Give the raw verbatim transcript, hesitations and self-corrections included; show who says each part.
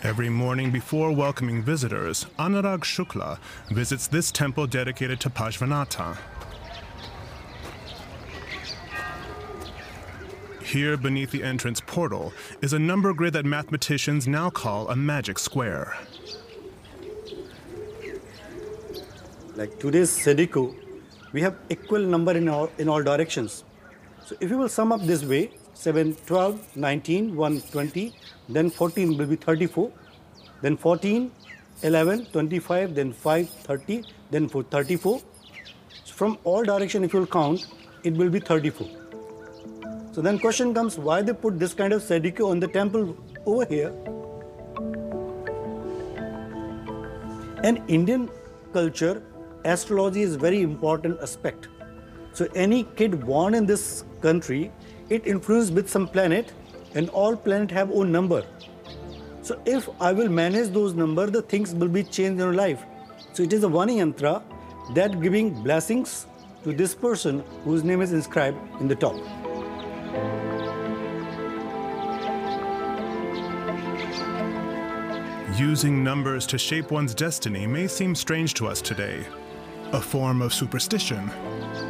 Speaker 1: Every morning before welcoming visitors, Anurag Shukla visits this temple dedicated to Pashvanatha. Here, beneath the entrance portal, is a number grid that mathematicians now call a magic square.
Speaker 2: Like today's Sudoku, we have equal number in all, in all directions. So if you will sum up this way, seven, twelve, nineteen, one, twenty, then fourteen will be thirty-four, then fourteen, eleven, twenty-five, then five, thirty, then for thirty-four. So from all direction, if you will count, it will be thirty-four. So then question comes, why they put this kind of Sudoku on the temple over here? In Indian culture, astrology is very important aspect. So any kid born in this country, it influenced with some planet, and all planets have own number. So if I will manage those numbers, the things will be changed in your life. So it is a one yantra that giving blessings to this person whose name is inscribed in the top.
Speaker 1: Using numbers to shape one's destiny may seem strange to us today, a form of superstition.